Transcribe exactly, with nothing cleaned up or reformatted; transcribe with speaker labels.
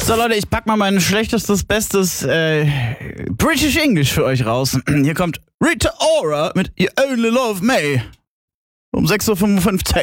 Speaker 1: So Leute, ich pack mal mein schlechtestes, bestes äh, British English für euch raus. Hier kommt Rita Ora mit You Only Love Me um sechs Uhr fünfundfünfzig.